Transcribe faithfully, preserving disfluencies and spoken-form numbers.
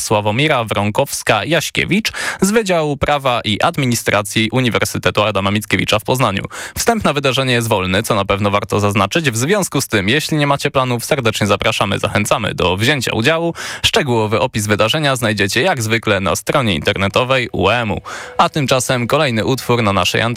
Sławomira Wronkowska-Jaśkiewicz z Wydziału Prawa i Administracji Uniwersytetu Adama Mickiewicza w Poznaniu. Wstęp na wydarzenie jest wolny, co na pewno warto zaznaczyć. W związku z tym, jeśli nie macie planów, serdecznie zapraszamy, zachęcamy do wzięcia udziału. Szczegółowy opis wydarzenia znajdziecie jak zwykle na stronie internetowej U E M u. A tymczasem kolejny utwór na naszej antenie.